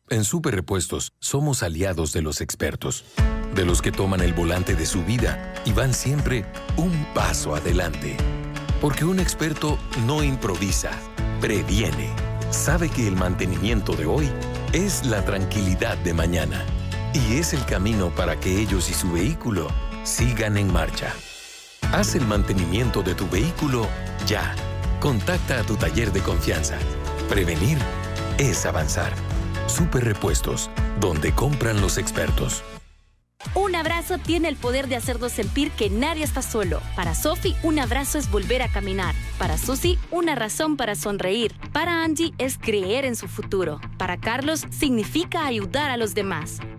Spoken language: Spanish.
En Super Repuestos somos aliados de los expertos, de los que toman el volante de su vida y van siempre un paso adelante. Porque un experto no improvisa, previene. Sabe que el mantenimiento de hoy es la tranquilidad de mañana. Y es el camino para que ellos y su vehículo sigan en marcha. Haz el mantenimiento de tu vehículo ya. Contacta a tu taller de confianza. Prevenir es avanzar. Super Repuestos, donde compran los expertos. Un abrazo tiene el poder de hacernos sentir que nadie está solo. Para Sophie, un abrazo es volver a caminar. Para Susie, una razón para sonreír. Para Angie, es creer en su futuro. Para Carlos, significa ayudar a los demás.